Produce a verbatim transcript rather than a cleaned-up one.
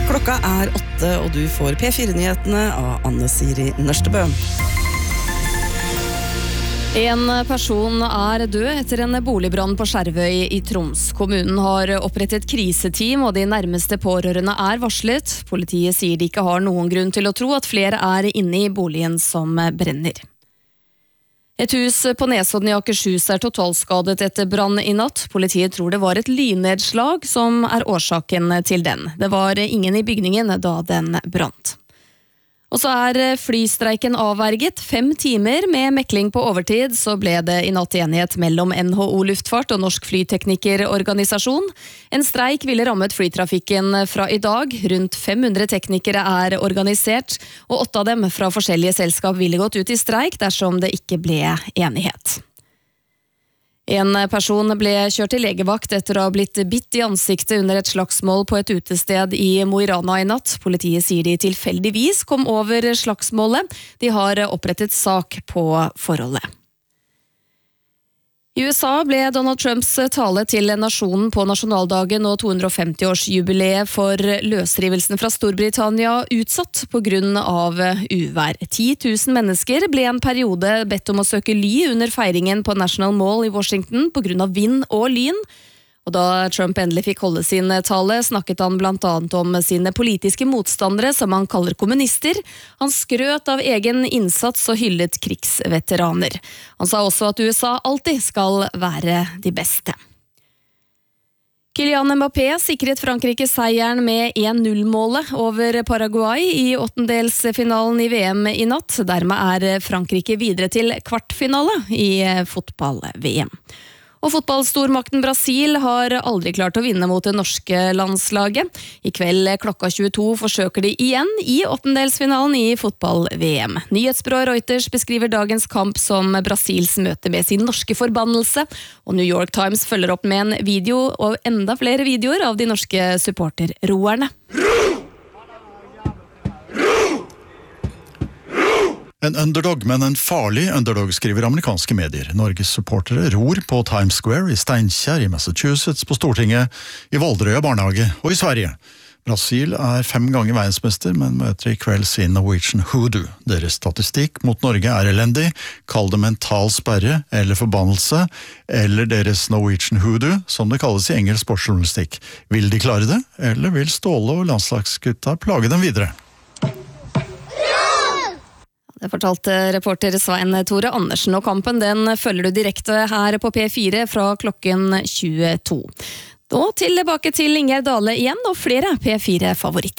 Klokka er åtte, og du får P fire-nyhetene av Anne Siri Nørstebø. En person er død etter en boligbrann på Skjervøy i Troms. Kommunen har opprettet kriseteam, og de nærmeste pårørende er varslet. Politiet sier de ikke har noen grunn til å tro at flere er inne i boligen som brenner. Et hus på Nesodden i Akershus er totalskadet etter brann i natt. Politiet tror det var et lynnedslag som er årsaken til den. Det var ingen i bygningen da den brant. Og så er flystreiken avverget. Fem timer med mekling på overtid, så ble det i natt enighet mellom N H O Luftfart og Norsk Flyteknikerorganisasjon. En streik ville rammet flytrafikken fra i dag. Rundt fem hundre teknikere er organisert, og åtte av dem fra forskjellige selskap ville gått ut i streik dersom det ikke ble enighet. En person ble kjørt til legevakt etter å ha blitt bitt i ansiktet under et slagsmål på et utested i Mo i Rana i natt. Politiet sier de tilfeldigvis kom over slagsmålet. De har opprettet sak på forholdet. I U S A ble Donald Trumps tale til nasjonen på nasjonaldagen og to hundre og femti-årsjubileet for løsrivelsen fra Storbritannia utsatt på grunn av uvær. ti tusen mennesker ble en periode bedt om å søke ly under feiringen på National Mall i Washington på grunn av vind og lyn. Og da Trump endelig fikk holde sin tale, snakket han blant annet om sine politiske motstandere, som han kaller kommunister. Han skrøt av egen innsats og hyllet krigsveteraner. Han sa også at U S A alltid skal være de beste. Kylian Mbappé sikret Frankrike seieren med en null-målet over Paraguay i åttendelsfinalen i V M i natt. Dermed er Frankrike videre til kvartfinale i fotball-V M. Og fotballstormakten Brasil har aldri klart å vinne mot det norske landslaget. I kveld klokka tjueto forsøker de igjen i åttendelsfinalen i fotball-V M. Nyhetsbyrået Reuters beskriver dagens kamp som Brasils møte med sin norske forbannelse, og New York Times følger opp med en video og enda flere videoer av de norske supporterroerne. En underdog, men en farlig underdog, skriver amerikanske medier. Norges supportere ror på Times Square i Steinkjer i Massachusetts, på Stortinget, i Volderøya barnehage og i Sverige. Brasil er fem ganger verdensmester, men møter i kveld sin Norwegian Hoodoo. Deres statistikk mot Norge er elendig, kall det mental sperre eller forbannelse, eller deres Norwegian Hoodoo, som det kalles i engelsk sportsjournalistikk. Vil de klare det, eller vil Ståle og landslagsgutta plage dem videre? Det fortalte reporter Svein Tore Andersen, og kampen den følger du direkte her på P fire fra klokken tjueto. Nå tilbake til Ingjerd Dale igjen, og flere P fire-favoritter.